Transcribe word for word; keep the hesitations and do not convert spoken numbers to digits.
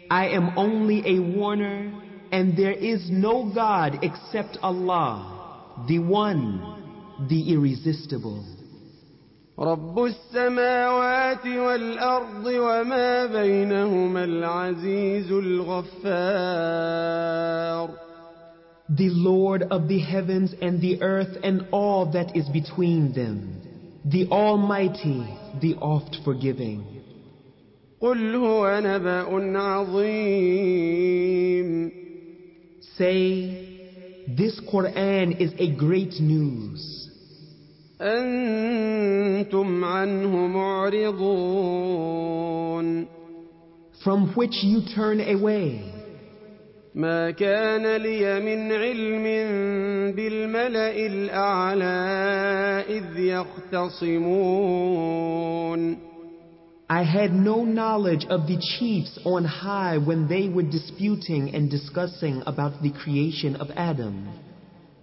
I am only a warner, and there is no God except Allah, the One, the Irresistible. رب السماوات والأرض وما بينهما العزيز الغفار. The Lord of the heavens and the earth and all that is between them, the Almighty, the oft-forgiving. قل هو نبأ عظيم. Say, this Quran is a great news. أنتم عنه معرضون. From which you turn away. ما كان لي من علم بالملأ الأعلى إذ يختصمون. I had no knowledge of the chiefs on high when they were disputing and discussing about the creation of Adam.